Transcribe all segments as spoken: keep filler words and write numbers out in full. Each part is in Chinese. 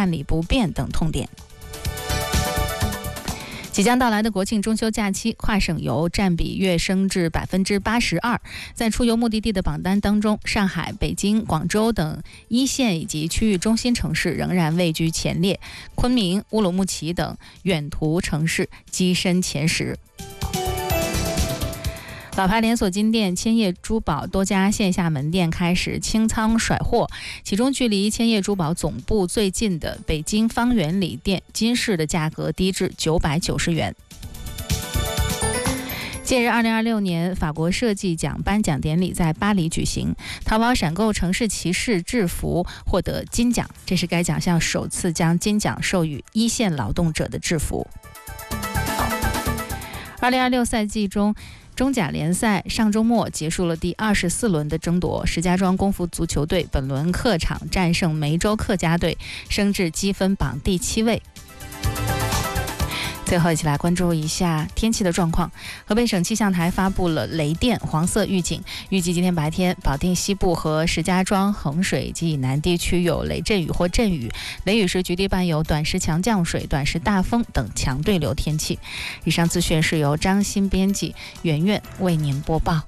办理不便等痛点。即将到来的国庆中秋假期，跨省游占比跃升至百分之八十二。在出游目的地的榜单当中，上海、北京、广州等一线以及区域中心城市仍然位居前列，昆明、乌鲁木齐等远途城市跻身前十。老牌连锁金店千叶珠宝多家线下门店开始清仓甩货，其中距离千叶珠宝总部最近的北京方圆里店金饰的价格低至九百九十元。近日，二零二六年法国设计奖颁奖典礼在巴黎举行，淘宝闪购城市骑士制服获得金奖，这是该奖项首次将金奖授予一线劳动者的制服。二零二六赛季中，中甲联赛上周末结束了第二十四轮的争夺，石家庄功夫足球队本轮客场战胜梅州客家队，升至积分榜第七位。最后一起来关注一下天气的状况。河北省气象台发布了雷电黄色预警，预计今天白天保定西部和石家庄、衡水及以南地区有雷阵雨或阵雨，雷雨时局地伴有短时强降水、短时大风等强对流天气。以上资讯是由张欣编辑，圆圆为您播报。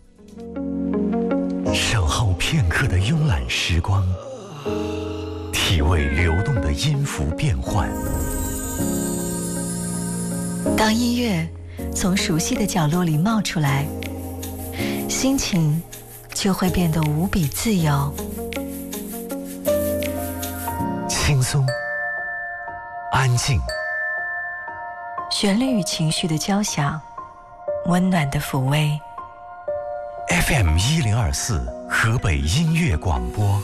守候片刻的慵懒时光，体味流动的音符变换。 当音乐从熟悉的角落里冒出来，心情就会变得无比自由。 轻松，安静， 旋律与情绪的交响，温暖的抚慰。 F M 一零二四河北音乐广播，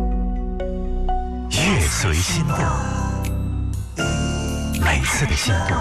乐随心动，每次的心动